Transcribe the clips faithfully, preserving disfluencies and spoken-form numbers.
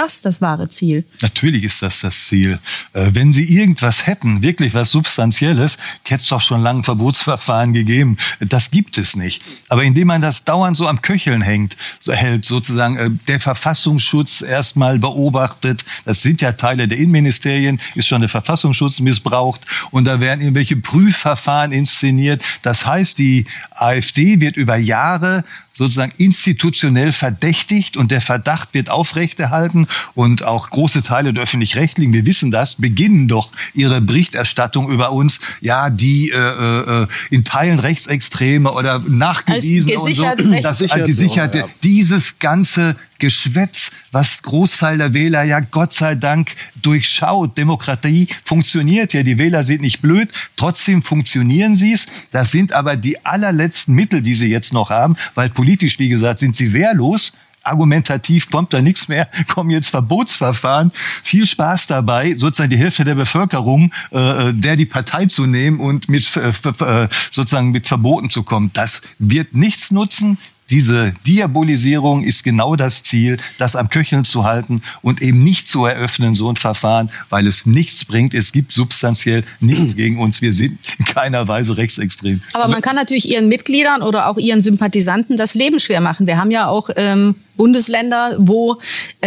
das das wahre Ziel? Natürlich ist das das Ziel. Äh, wenn Sie irgendwas hätten, wirklich was Substanzielles, hätte es doch schon lange ein Verbotsverfahren gegeben. Das gibt es nicht. Aber indem man das dauernd so am Köcheln hängt, so hält sozusagen äh, der Verfassungsschutz erstmal beobachtet, das sind ja Teile der Innenministerien, ist schon der Verfassungsschutz missbraucht und da werden irgendwelche Prüfverfahren inszeniert. Das heißt, die AfD wird über Jahre sozusagen institutionell verdächtigt und der Verdacht wird aufrechterhalten und auch große Teile der Öffentlich-Rechtlichen, wir wissen das, beginnen doch ihre Berichterstattung über uns, ja, die äh, äh, in Teilen Rechtsextreme oder nachgewiesen und so, das äh, gesicherte, ja. Dieses ganze Geschwätz, was Großteil der Wähler ja Gott sei Dank durchschaut. Demokratie funktioniert ja, die Wähler sind nicht blöd, trotzdem funktionieren sie es. Das sind aber die allerletzten Mittel, die sie jetzt noch haben, weil politisch, wie gesagt, sind sie wehrlos. Argumentativ kommt da nichts mehr, kommen jetzt Verbotsverfahren. Viel Spaß dabei, sozusagen die Hälfte der Bevölkerung, äh, der die Partei zu nehmen und mit äh, sozusagen mit Verboten zu kommen. Das wird nichts nutzen. Diese Diabolisierung ist genau das Ziel, das am Köcheln zu halten und eben nicht zu eröffnen, so ein Verfahren, weil es nichts bringt. Es gibt substanziell nichts gegen uns. Wir sind in keiner Weise rechtsextrem. Aber man kann natürlich ihren Mitgliedern oder auch ihren Sympathisanten das Leben schwer machen. Wir haben ja auch ähm, Bundesländer, wo,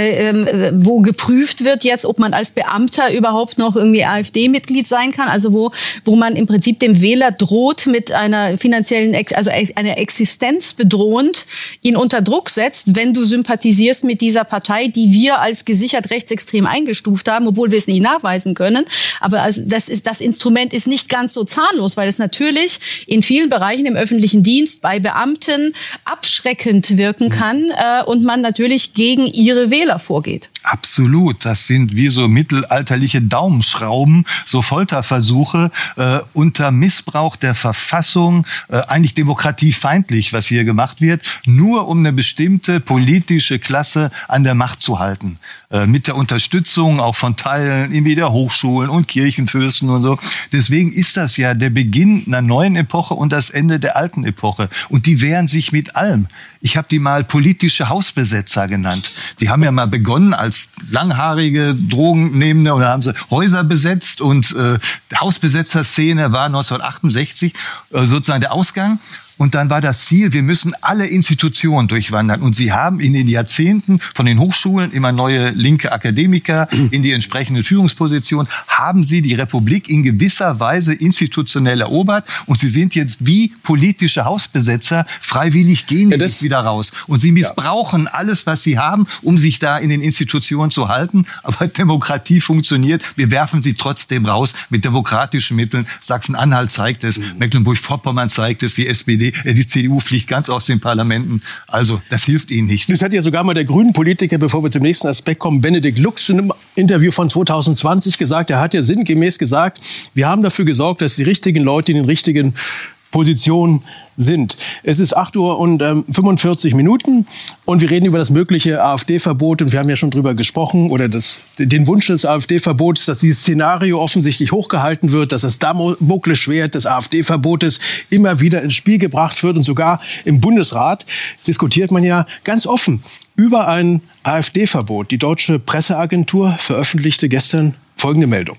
äh, wo geprüft wird jetzt, ob man als Beamter überhaupt noch irgendwie AfD-Mitglied sein kann. Also wo, wo man im Prinzip dem Wähler droht mit einer finanziellen, also einer Existenz bedrohend, ihn unter Druck setzt, wenn du sympathisierst mit dieser Partei, die wir als gesichert rechtsextrem eingestuft haben, obwohl wir es nicht nachweisen können. Aber also das, ist, das Instrument ist nicht ganz so zahnlos, weil es natürlich in vielen Bereichen im öffentlichen Dienst bei Beamten abschreckend wirken kann äh, und man natürlich gegen ihre Wähler vorgeht. Absolut. Das sind wie so mittelalterliche Daumenschrauben, so Folterversuche äh, unter Missbrauch der Verfassung, äh, eigentlich demokratiefeindlich, was hier gemacht wird, nur um eine bestimmte politische Klasse an der Macht zu halten. Äh, mit der Unterstützung auch von Teilen irgendwie der Hochschulen und Kirchenfürsten und so. Deswegen ist das ja der Beginn einer neuen Epoche und das Ende der alten Epoche. Und die wehren sich mit allem. Ich habe die mal politische Hausbesetzer genannt. Die haben ja mal begonnen als langhaarige Drogennehmende und da haben sie Häuser besetzt und äh, die Hausbesetzerszene war neunzehnhundertachtundsechzig äh, sozusagen der Ausgang. Und dann war das Ziel, wir müssen alle Institutionen durchwandern. Und sie haben in den Jahrzehnten von den Hochschulen immer neue linke Akademiker in die entsprechenden Führungspositionen, haben sie die Republik in gewisser Weise institutionell erobert. Und sie sind jetzt wie politische Hausbesetzer, freiwillig gehen die ja, nicht wieder raus. Und sie missbrauchen ja. alles, was sie haben, um sich da in den Institutionen zu halten. Aber Demokratie funktioniert. Wir werfen sie trotzdem raus mit demokratischen Mitteln. Sachsen-Anhalt zeigt es, mhm. Mecklenburg-Vorpommern zeigt es, die S P D. Die C D U fliegt ganz aus den Parlamenten. Also, das hilft ihnen nicht. Das hat ja sogar mal der Grünen-Politiker, bevor wir zum nächsten Aspekt kommen, Benedikt Lux in einem Interview von zwanzig zwanzig gesagt. Er hat ja sinngemäß gesagt, wir haben dafür gesorgt, dass die richtigen Leute in den richtigen Positionen sind. Es ist acht Uhr und ähm, fünfundvierzig Minuten und wir reden über das mögliche AfD-Verbot und wir haben ja schon drüber gesprochen oder das, den Wunsch des AfD-Verbots, dass dieses Szenario offensichtlich hochgehalten wird, dass das Damoklesschwert des AfD-Verbotes immer wieder ins Spiel gebracht wird und sogar im Bundesrat diskutiert man ja ganz offen über ein AfD-Verbot. Die Deutsche Presseagentur veröffentlichte gestern folgende Meldung.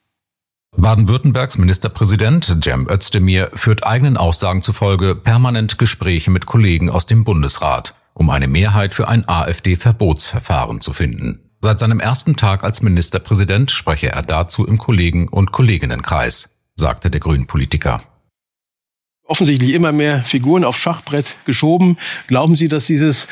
Baden-Württembergs Ministerpräsident Cem Özdemir führt eigenen Aussagen zufolge permanent Gespräche mit Kollegen aus dem Bundesrat, um eine Mehrheit für ein AfD-Verbotsverfahren zu finden. Seit seinem ersten Tag als Ministerpräsident spreche er dazu im Kollegen- und Kolleginnenkreis, sagte der Grünen-Politiker. Offensichtlich immer mehr Figuren aufs Schachbrett geschoben. Glauben Sie, dass dieses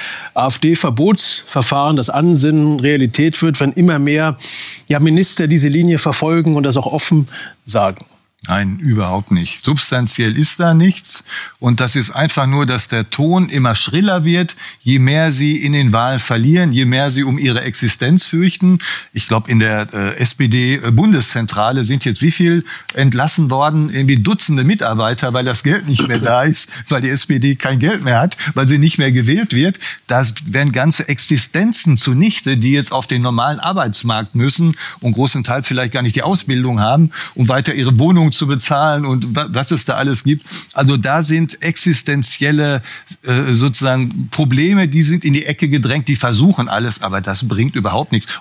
AfD-Verbotsverfahren, das Ansinnen Realität wird, wenn immer mehr ja, Minister diese Linie verfolgen und das auch offen sagen? Nein, überhaupt nicht. Substanziell ist da nichts. Und das ist einfach nur, dass der Ton immer schriller wird, je mehr sie in den Wahlen verlieren, je mehr sie um ihre Existenz fürchten. Ich glaube, in der äh, S P D-Bundeszentrale sind jetzt wie viel entlassen worden? Irgendwie Dutzende Mitarbeiter, weil das Geld nicht mehr da ist, weil die S P D kein Geld mehr hat, weil sie nicht mehr gewählt wird. Da werden ganze Existenzen zunichte, die jetzt auf den normalen Arbeitsmarkt müssen und großenteils vielleicht gar nicht die Ausbildung haben, um weiter ihre Wohnung zu bezahlen und was es da alles gibt. Also da sind existenzielle äh, sozusagen Probleme, die sind in die Ecke gedrängt, die versuchen alles, aber das bringt überhaupt nichts.